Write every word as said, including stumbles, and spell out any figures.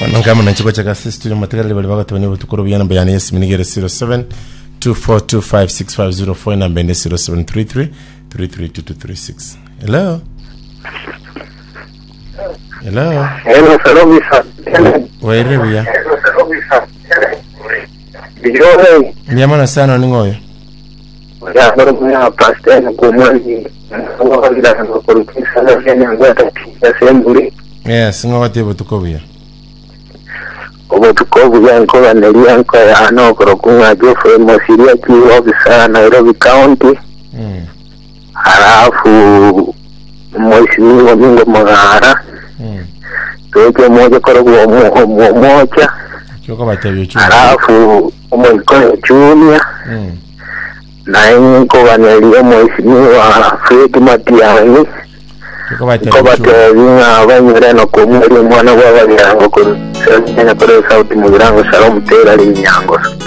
Kama na chiko chaka studio material bali baka tubani butukuru biyana bayani yes minigere zero seven two four two five six five zero four number ni zero seven three three three three two two three six. Hello. Hello. Hello, Salomi sa. Waire biya. Hello, Salomi sa. Bijone. Nyama sana ningoyo. Ya bado kuna pastor na kumwani. Ngo bila ngo kurukisa na yana ngata ya semburi. Yes, ngawate butukuru biya. Obo tukobu yanko baneli yanko ya ano korokunga Geoffrey Mosiria ki officer Nairobi County. Mm. Halafu Moisini wa Mingo Magara. Mm. Tuweke moja korogu wa moja. Kiko batabyo chuo. Halafu Moikoe Junior. Mm. Na inko baneli Moisini wa Fred Matiani. Kiko batabyo chuo. Kiko batabyo abanyere no kumuri mwana wa bayango ko senya kore sauti mugirango Shalom Tera linyango.